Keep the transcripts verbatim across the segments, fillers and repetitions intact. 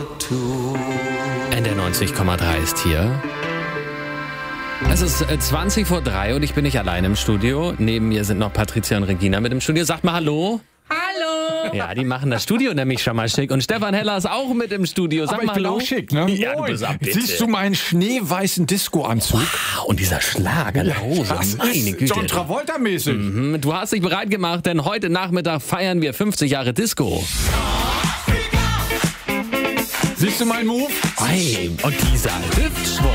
N D R neunzig Komma drei ist hier. Es ist zwanzig vor drei und ich bin nicht allein im Studio. Neben mir sind noch Patricia und Regina mit im Studio. Sagt mal Hallo. Hallo! Ja, die machen das Studio nämlich schon mal schick. Und Stefan Heller ist auch mit im Studio. Sag Aber mal ich bin Hallo. auch schick, ne? Ja, du bist ab, bitte. Siehst du meinen schneeweißen Disco-Anzug? Wow, und dieser Schlager in der Hose. Das Meine ist Güte. John Travolta-mäßig. Mhm, du hast dich bereit gemacht, denn heute Nachmittag feiern wir fünfzig Jahre Disco. Siehst du meinen Move? Hey, und dieser Hüftschwung.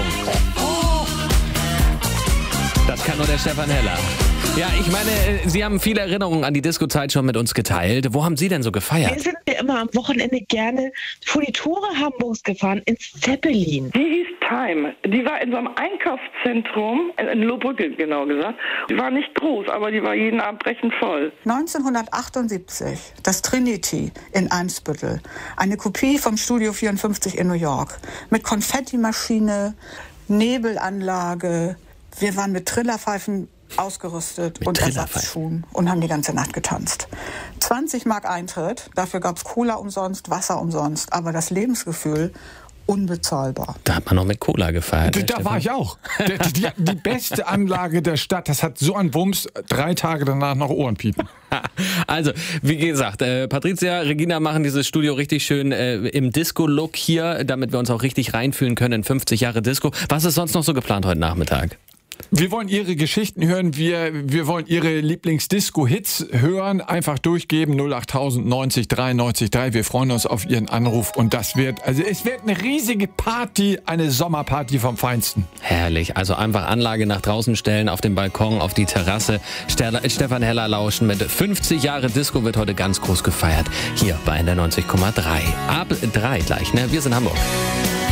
Das kann nur der Stefan Heller. Ja, ich meine, Sie haben viele Erinnerungen an die Disco-Zeit schon mit uns geteilt. Wo haben Sie denn so Wir gefeiert? sind ja immer am Wochenende gerne vor die Tore Hamburgs gefahren, ins Zeppelin. Die hieß Time. Die war in so einem Einkaufszentrum, in Lohbrücke genau gesagt. Die war nicht groß, aber die war jeden Abend brechend voll. neunzehnhundertachtundsiebzig, das Trinity in Eimsbüttel. Eine Kopie vom Studio vierundfünfzig in New York. Mit Konfettimaschine, Nebelanlage. Wir waren mit Trillerpfeifen ausgerüstet Mit und Trillerpfeifen. Ersatzschuhen und haben die ganze Nacht getanzt. zwanzig Mark Eintritt, dafür gab's Cola umsonst, Wasser umsonst, aber das Lebensgefühl unbezahlbar. Da hat man noch mit Cola gefeiert. Da, der da Stefan. war ich auch. Die, die, die beste Anlage der Stadt. Das hat so einen Wumms. Drei Tage danach noch Ohrenpiepen. Also, wie gesagt, äh, Patricia, Regina machen dieses Studio richtig schön äh, im Disco-Look hier, damit wir uns auch richtig reinfühlen können in fünfzig Jahre Disco. Was ist sonst noch so geplant heute Nachmittag? Wir wollen Ihre Geschichten hören. Wir, wir wollen Ihre Lieblings-Disco-Hits hören. Einfach durchgeben. null acht neunzig dreiundneunzig drei. Wir freuen uns auf Ihren Anruf. Und das wird, also es wird eine riesige Party, eine Sommerparty vom Feinsten. Herrlich. Also einfach Anlage nach draußen stellen, auf den Balkon, auf die Terrasse. Ster- Stefan Heller lauschen mit fünfzig Jahre Disco wird heute ganz groß gefeiert. Hier bei N D R neunzig Komma drei. Ab drei gleich, ne? Wir sind Hamburg.